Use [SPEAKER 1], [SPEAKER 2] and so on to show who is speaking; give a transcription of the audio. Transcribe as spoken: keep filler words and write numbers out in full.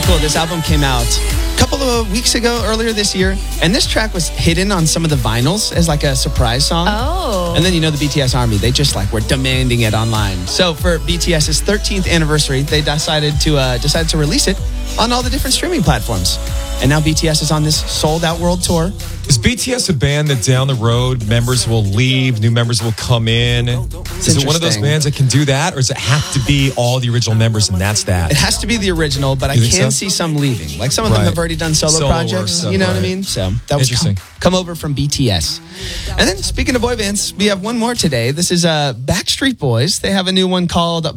[SPEAKER 1] cool. This album came out a couple of weeks ago, earlier this year, and this track was hidden on some of the vinyls as like a surprise song.
[SPEAKER 2] Oh.
[SPEAKER 1] And then, you know, the B T S Army, they just like were demanding it online. So for BTS's thirteenth anniversary, they decided to uh, decided to release it on all the different streaming platforms. And now B T S is on this sold-out world tour.
[SPEAKER 3] Is B T S a band that down the road members will leave, new members will come in?
[SPEAKER 1] It's
[SPEAKER 3] is it one of those
[SPEAKER 1] interesting.
[SPEAKER 3] bands that can do that, or does it have to be all the original members and that's that?
[SPEAKER 1] It has to be the original, but I
[SPEAKER 3] You think
[SPEAKER 1] can
[SPEAKER 3] so?
[SPEAKER 1] see some leaving. Like some of them
[SPEAKER 3] Right.
[SPEAKER 1] have already done solo,
[SPEAKER 3] Solo work
[SPEAKER 1] projects.
[SPEAKER 3] stuff,
[SPEAKER 1] You know what I
[SPEAKER 3] right.
[SPEAKER 1] mean? So that was
[SPEAKER 3] Interesting.
[SPEAKER 1] come, come over from B T S. And then speaking of boy bands, we have one more today. This is uh, Backstreet Boys. They have a new one called